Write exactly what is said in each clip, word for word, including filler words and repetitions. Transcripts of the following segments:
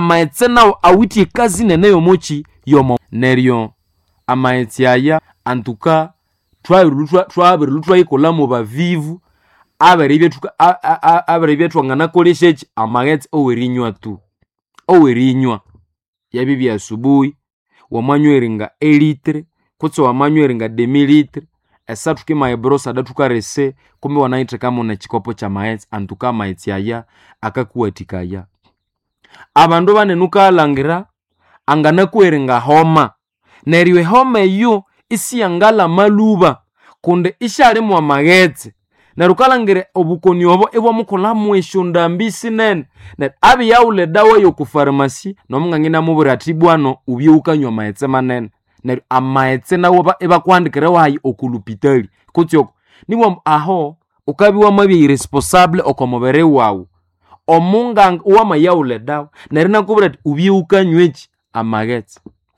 amaetse nawo awiti kazi nene yomochi yomo neryo amaetse aya antuka twabirulutwa twabirulutwa ikola mu bavivu aberibye tuka aberibye twangana koleshechi amaetse owerinywa tu owerinywa yabibi asubuhi wamanyweringa one litre kutso wamanyweringa deux litre esatu ke maebrosa datuka rese kumbe wanaite kama una chikopo cha maetse antuka maetse aya akakuwatikaya abandu banenuka langira angana kweringa homa neriwe homa iyo isi yangala maluba kunde ishale mu amaetse narukalangire obukoni obo ebwa mukola mwesho ndambisi nene na abi yaule dawa yo ku pharmacy no mungangina mu buratibwano ubyukanywa maetse manene na amaetse nawo eba kwandikira wayi okulupitali kutyo niwo aho ukabiwa mabi irresponsible okomobere wawo omungang uwama yaule dawa nerina kubrat ubyukanywechi amaetse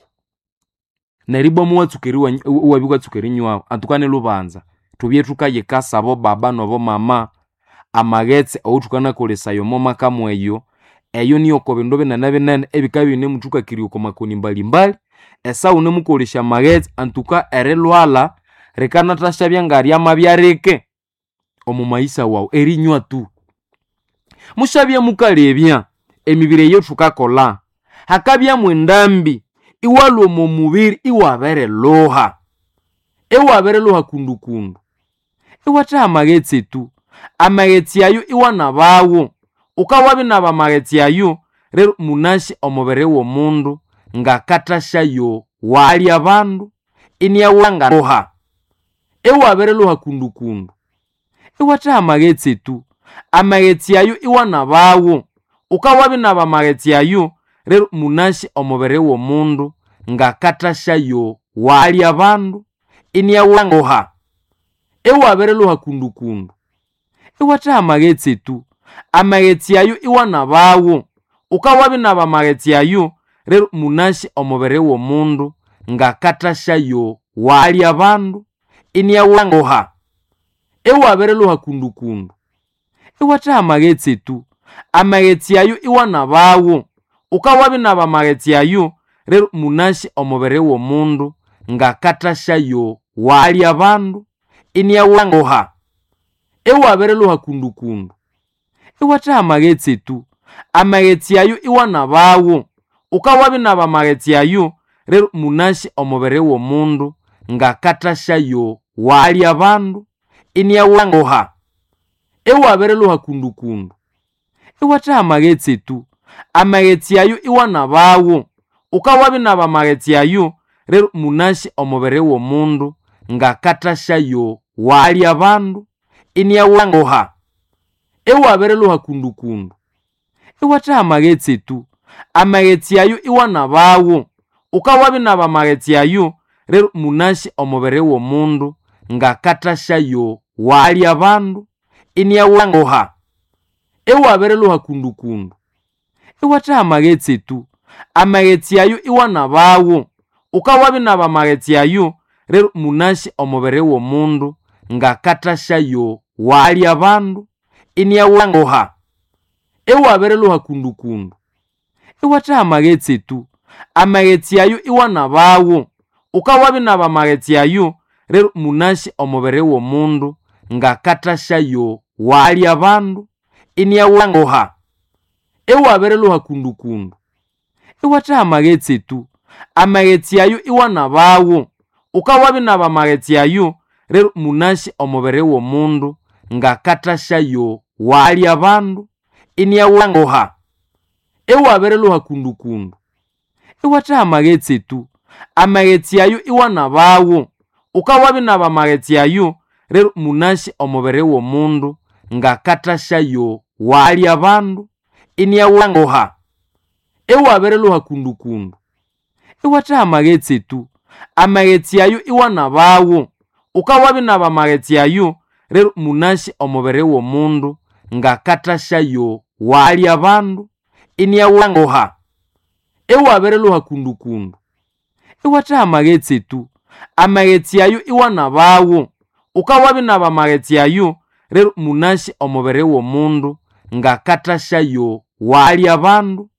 neribo muwatsukeriwa uwabikwa tsukerinywa atukane lubanza tubye tukaye kasabo baba nobo mama amaetse outukana kolesa yo mama kamweyo eyo niyo kobendobe nanabe nene ebikabi ne mutuka kiriyo komakoni mbali mbali esa une mukolesha amaetse antuka erelwala rekana tashabya ngari amabyareke omumaisa wawo erinywa tu mushabya mukalebya emibire yo tukakola hakabya mwendambi iwalo mu mubiri iwabere loha ewabere loha kundukundu iwata amaetse tu amaetse ayo iwana bawo ukawabi naba amaetse ayo rero munashi omubere wo mundu ngakatasha yo wali abandu inya wanga loha ewabere loha kundukundu iwata amaetse tu amaetse ayo iwana bawo ukawabi naba amaetse ayo rero munashi omubere wo mundu ngakatasha yo wali abandu inya wanga loha ewabere loha kundukundu iwata amaetse tu amaetse ayo iwana bawo ukawabi naba amaetse ayo rero munashi omubere wo mundu ngakatasha yo wali abandu inya wanga loha ewabere loha kundukundu iwata amaetse tu amaetse ayo iwana bawo ukawabi naba amaetse ayo rero munashi omubere wo mundu ngakatasha yo wali abandu inya wanga loha ewabere loha kundukundu iwata amaetse tu amaetse ayo iwana bawo ukawabi naba amaetse ayo rero munashi omubere wo mundu ngakatasha yo wali abandu inya wanga loha ewabere loha kundukundu iwata amaetse tu amaetse ayo iwana bawo ukawabi naba amaetse ayo rero munashi omubere wo mundu ngakatasha yo wali abandu inya wanga loha ewabere loha kundukundu iwata amaetse tu amaetse ayo iwana bawo ukawabi naba amaetse ayo rero munashi omubere wo mundu ngakatasha yo wali abandu inya wanga loha ewabere loha kundukundu iwata amaetse tu amaetse ayo iwana bawo ukawabi naba amaetse ayo rero munashi omubere wo mundu ngakatasha yo wali abandu inya wanga loha ewabere loha kundukundu iwata amaetse tu amaetse ayo iwana bawo ukawabi naba amaetse ayo rero munashi omubere wo mundu ngakatasha yo wali abandu inya wanga loha ewabere loha kundukundu iwata amaetse tu amaetse ayo iwana bawo ukawabi naba amaetse ayo rero munashi omubere wo mundu ngakatasha yo wali abandu inya wanga loha ewabere loha kundukundu iwata amaetse tu amaetse ayo iwana bawo ukawabi naba amaetse ayo rero munashi omubere wo mundu ngakatasha yo wali abandu inya wanga loha ewabere loha kundukundu iwata amaetse tu amaetse ayo iwana bawo ukawabi naba amaetse ayo rero munashi omubere wo mundu ngakatasha yo wali abandu inya wanga loha ewabere loha kundukundu iwata amaetse tu amaetse ayo iwana bawo ukawabi naba amaetse ayo rero munashi omubere wo mundu ngakatasha yo wali abandu